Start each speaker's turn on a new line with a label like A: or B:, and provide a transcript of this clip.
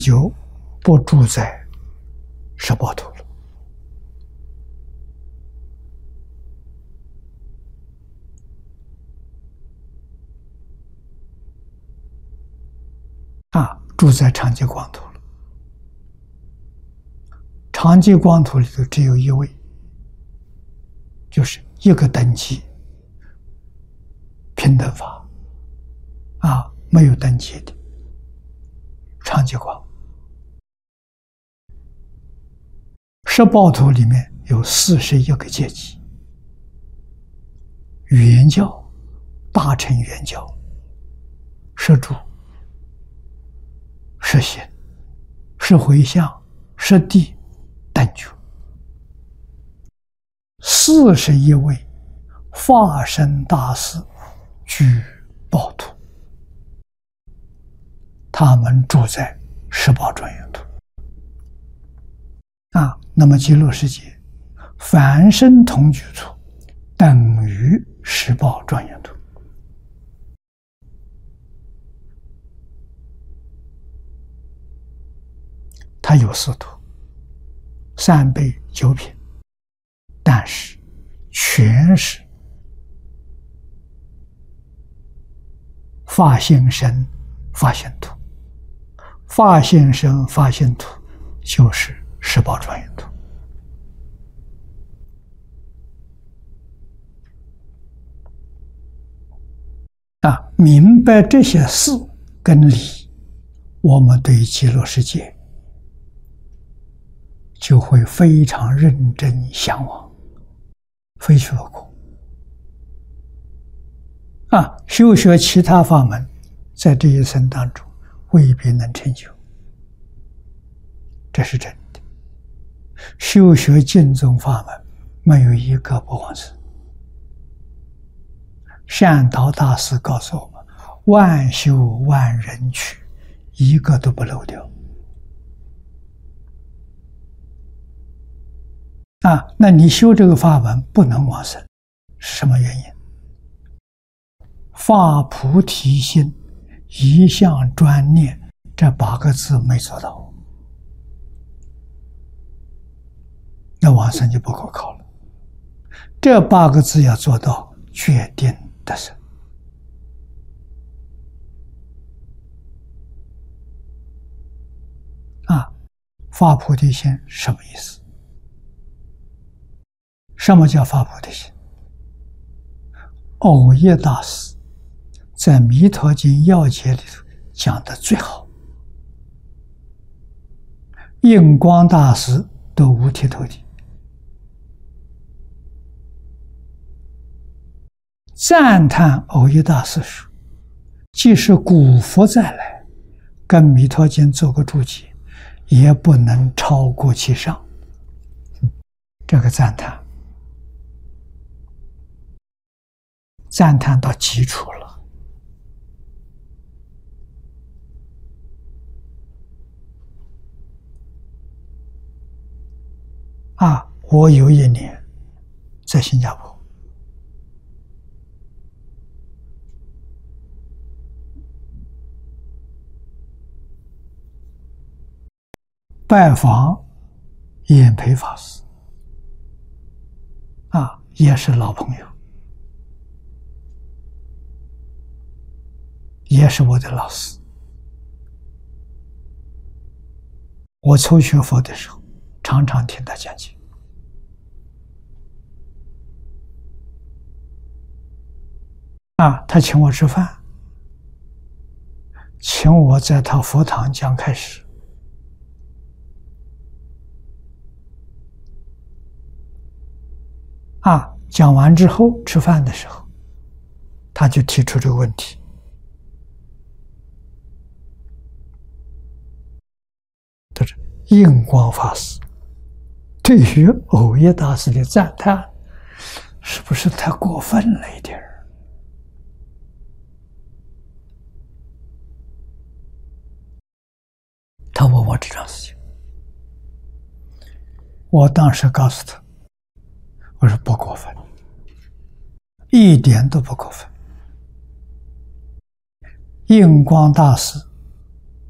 A: 就不住在十报图了。住在长寂光图了。长寂光图里头只有一位，就是一个等级平等法，没有等级的长寂光。十报图里面有41个阶级，圆教、大乘圆教、十住、十行、十回向、十地、等觉，41位化身大师居报图，他们住在十报庄严图。那么极乐世界凡身同居处等于十报庄严图。它有4图，3倍9品，但是全是发现身发现图，发现身发现图就是十报庄严图。明白这些事跟理，我们对极乐世界就会非常认真向往，非去不可。修学其他法门，在这一生当中未必能成就，这是真的。修学净宗法门，没有一个不往生。善导大师告诉我们，万修万人去，一个都不漏掉。那你修这个法门不能往生，是什么原因？发菩提心，一向专念，这8个字没做到，那往生就不可靠了。这8个字要做到，决定得生。发菩提心什么意思？什么叫发菩提心？藕益大师在《弥陀经》要解里头讲的最好，印光大师都五体投地，赞叹藕益大师说，即使古佛再来跟《弥陀经》做个注解，也不能超过其上。这个赞叹到基础了。我有1年在新加坡，拜访演培法师，也是老朋友，也是我的老师。我初学佛的时候，常常听他讲经。他请我吃饭，请我在他佛堂讲开示。讲完之后吃饭的时候，他就提出这个问题。他说：“印光法师对于藕益大师的赞叹，是不是太过分了一点儿？”他问我这桩事情，我当时告诉他，我说不过分，一点都不过分。印光大师